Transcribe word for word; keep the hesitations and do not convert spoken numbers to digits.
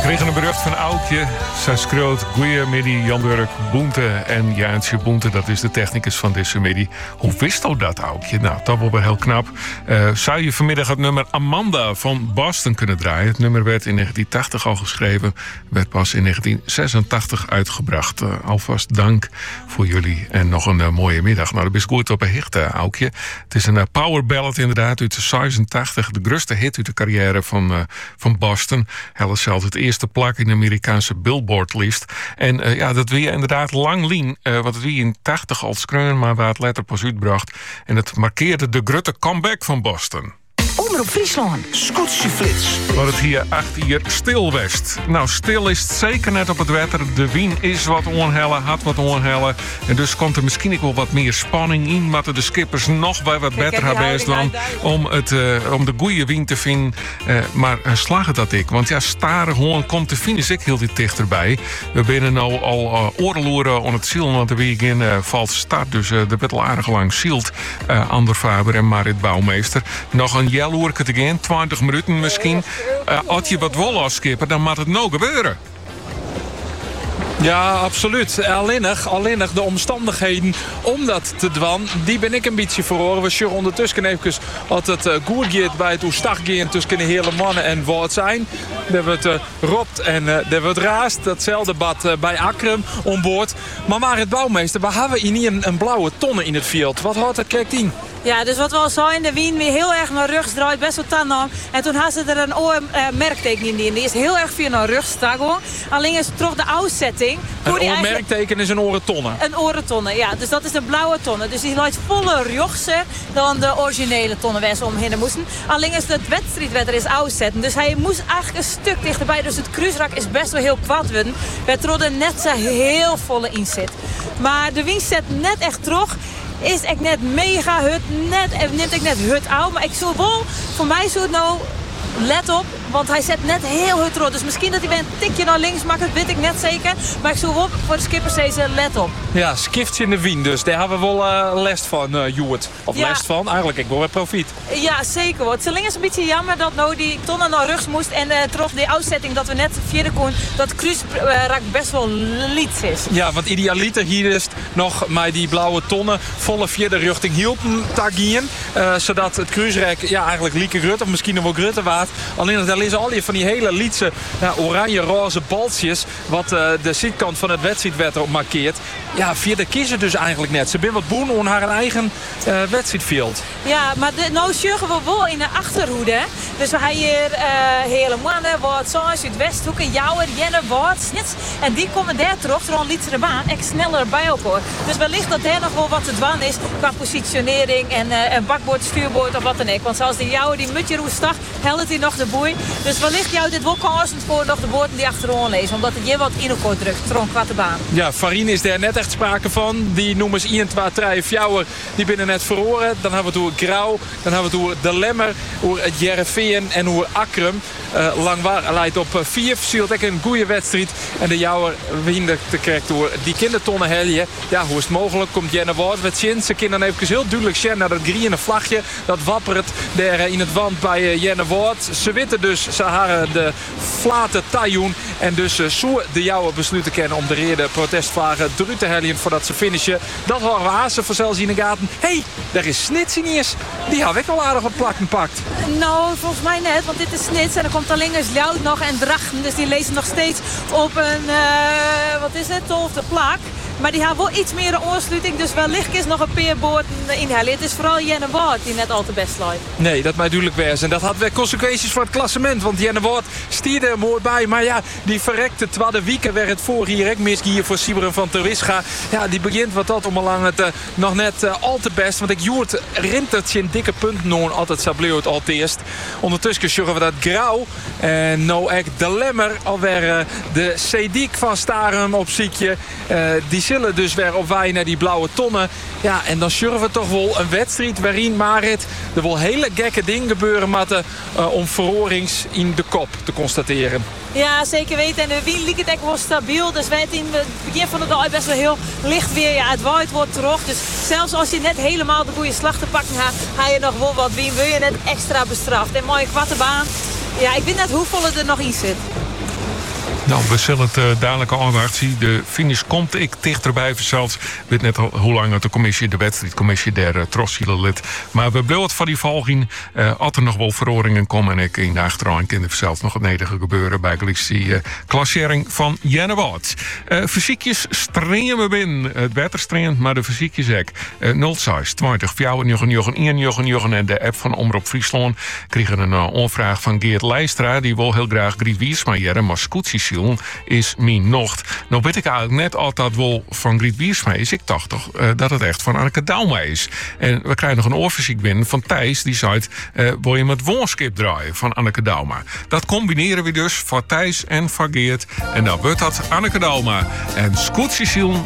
kregen een bericht van Aukje. Zij schreeuwt goeiemiddag Jan Dirk Boente en Jaantje Boente. Dat is de technicus van deze middag. Hoe wist u dat, Aukje? Nou, dat wordt wel heel knap. Uh, zou je vanmiddag het nummer Amanda van Boston kunnen draaien? Het nummer werd in negentien tachtig al geschreven. Werd pas in negentien zesentachtig uitgebracht. Uh, alvast dank voor jullie en nog een uh, mooie middag. Nou, dat is goed op een hicht, uh, Aukje. Het is een uh, power ballad inderdaad uit de zesentachtig. De grootste hit uit de carrière van, uh, van Boston. Hij was zelfs het eerste plak in de Amerikaanse Billboard-list. En uh, ja, dat weer inderdaad lang lien. Uh, wat het wie in tachtig al skreun, maar waar het letter pas uitbracht. En het markeerde de grote comeback van Boston. Omroep Friesland. Scootse flits. Wat het hier achter hier stil west. Nou, stil is het zeker net op het wetter. De wien is wat onhellen, had wat onhellen. En dus komt er misschien ook wel wat meer spanning in. Maar de skippers nog bij wat beter hebben best dan om, het, uh, om de goede wien te vinden. Uh, maar uh, slagen dat ik. Want ja, staren hoorn komt te vinden is ik heel dit dichterbij. We zijn nou al uh, oorloeren aan het zielen. Want de weekend uh, valt start. Dus uh, de bent al aardig lang zielt. Uh, Ander Faber en Marit Bouwmeester. Nog een jel hoor het again, twintig minuten misschien. Uh, als je wat wil afskippen, dan moet het nou gebeuren. Ja, absoluut. Alleenig, alleenig de omstandigheden om dat te doen, die ben ik een beetje verhoren. We zullen ondertussen even, als het uh, goed gaat bij het oestag gaan tussen de hele mannen en wat zijn. Dat wordt uh, ropt en uh, dat wordt raast. Datzelfde bad uh, bij Akrum onboord. Maar Marit Bouwmeester, we hebben hier een, een blauwe tonne in het veld. Wat houdt het kijkt in? Ja, dus wat we al zeiden, de wien weer heel erg naar rechts draait, best wel tan aan. En toen had ze er een oormerkteken in. Die is heel erg via naar rechts staan. Alleen is het toch de uitzetting. Een oormerkteken eigenlijk... is een orentonne? Een orentonne, ja. Dus dat is een blauwe tonne. Dus die lijkt voller rechtser dan de originele tonne waar ze omheen moesten. Alleen is het wedstrijdwetter is uitzetten. Dus hij moest eigenlijk een stuk dichterbij. Dus het kruisrak is best wel heel kwad worden. We trodden net zo heel volle inzet. Maar de wien zet net echt terug. Is ik net mega hut, net, neemt ik net hut aan. Maar ik zou wel, voor mij zou het nou, let op, want hij zet net heel hut rond. Dus misschien dat hij weer een tikje naar links maakt, dat weet ik net zeker. Maar ik zou wel voor de skippers deze, let op. Ja, skiftje in de wien dus. Daar hebben we wel uh, lest van, uh, Joert. Of ja. lest van, eigenlijk, ik wil weer profiet. Ja, zeker hoor. Het is een beetje jammer dat nou die tonnen naar rechts moest. En uh, terug die uitzetting dat we net vierde kon, dat kruis uh, raakt best wel liets is. Ja, want idealiter hier is het nog met die blauwe tonnen volle vierde richting hielpen tagien. Uh, zodat het kruisrek ja, eigenlijk lieke grut of misschien nog wel grutter waard. Alleen dat is al die van die hele lietse ja, oranje-roze baltjes wat uh, de zijkant van het wedstrijdwetter op markeert. Ja, vierde kiezen dus eigenlijk net. Ze ben wat boen om haar eigen uh, wedstrijdveld. Ja, maar de, nou zorgen we wel in de achterhoede. Dus we hebben hier uh, hele mannen, wat zo, Zuidwesthoeken, Jouwer, Jenne, wat, snits. En die komen daar terug, rond Lietse baan, echt sneller bij elkaar. Dus wellicht dat er nog wel wat te doen is qua positionering en uh, een bakboord, stuurboord of wat dan ook. Want zoals die Jouwer, die mutje roestag, helpt hij nog de boei. Dus wellicht jou dit wel kansen voor nog de boorden die achterom lezen. Omdat het je wat in elkaar drukt, rond qua de baan. Ja, Farine is daar net echt sprake van. Die noemen ze één, twee, drie, Fjouwer. Die binnen net verhoren. Dan hebben we het over Grauw. Dan hebben we het over De Lemmer. Over het Jereveen en over Akrum. Uh, Langwaar leidt op vier. Zielt ook een goede wedstrijd. En de Jouwer wint te krijgen door die kindertonnen helje. Ja, hoe is het mogelijk? Komt Jenne Woord met zin. Ze kunnen dan even heel duidelijk zien naar dat griene vlagje. Dat wappert daar in het wand bij Jenne Woord. Ze weten dus, ze haren de flate tajoen. En dus uh, zo de Jouwer besluiten kennen om de reden protestvlagen eruit te helien voordat ze finishen. Dat horen we aan. Ze voor zelfs in de gaten. Hé, hey, daar is Snits in eens. Die had ik wel aardig op plakken pakt. Nou, volgens mij net, want dit is Snits. En er komt alleen eens Ljout nog en Drachten. Dus die lezen nog steeds op een, uh, wat is het, twaalfde plak. Maar die hebben wel iets meer een oorsluiting. Dus wellicht is nog een peerboord inhalen. Het is vooral Jenne Woord die net al te best lijkt. Nee, dat mij duidelijk was. En dat had weer consequenties voor het klassement. Want Jenne Woord stierde er mooi bij. Maar ja, die verrekte tweede week werd het voor hier. Mis hier voor Siberen van Terwisga. Ja, die begint wat dat om lang het uh, nog net uh, al te best. Want ik joert rintertje in dikke punten noemen. Altijd Sableo het al eerst. Ondertussen zorgen we dat Grauw. En nou echt De Lemmer. Alweer uh, de Sedik van Starum op ziekje. Uh, die zullen dus weer op wij naar die blauwe tonnen. Ja, en dan zullen we toch wel een wedstrijd waarin Marit er wel hele gekke dingen gebeuren moeten uh, om verhorings in de kop te constateren. Ja, zeker weten. En de wien liep het echt wel stabiel. Dus wij in het begin van de dag best wel heel licht weer. Ja, het waait wordt terug. Dus zelfs als je net helemaal de goede slag te pakken hebt, ga je nog wel wat wien. Wil je net extra bestraft. En mooie kwarte baan. Ja, ik weet net hoeveel er nog in zit. Nou, we zullen het uh, dadelijk al zien. De finish komt ik dichterbij zelfs. Ik weet net al hoe lang het de commissie, de wedstrijdcommissie der uh, Trossiele lid. Maar we blijven het van die volging. Uh, als er nog wel verhoringen komen en ik in de achteraan kan er zelfs nog het nedige gebeuren bij die uh, klassering van Jennewaard. Uh, fysiekjes streamen binnen. Het wetter streamt, maar de fysiekjes ook. Uh, nul zes twintig vijfennegentig eenennegentig en de app van Omroep Friesland kregen een uh, onvraag van Geert Leistra. Die wil heel graag Griet Wiersma jaren, maar scootsie is mijn nocht. Nou weet ik eigenlijk net altijd wel van Griet Wiersma is. Ik dacht toch uh, dat het echt van Anneke Dauma is. En we krijgen nog een oorverziek binnen van Thijs. Die zei, uh, wil je met woonskip draaien van Anneke Dauma. Dat combineren we dus voor Thijs en voor Geert. En dan wordt dat Anneke Dauma. En scootsie